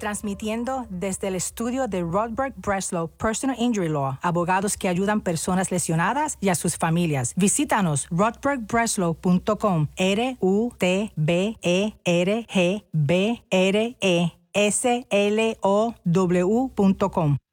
transmitiendo desde el estudio de Rodberg Breslow Personal Injury Law, abogados que ayudan personas lesionadas y a sus familias. Visítanos rodbergbreslow.com, RUTBERGBRESLOW.com.